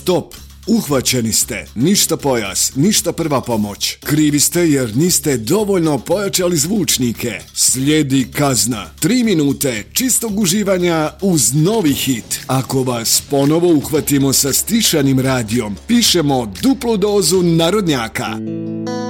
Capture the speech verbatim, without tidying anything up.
Stop! Uhvaćeni ste, ništa pojas, ništa prva pomoć. Krivi ste jer niste dovoljno pojačali zvučnike. Slijedi kazna. Tri minute čistog uživanja uz novi hit. Ako vas ponovo uhvatimo sa stišanim radijom, pišemo duplu dozu narodnjaka.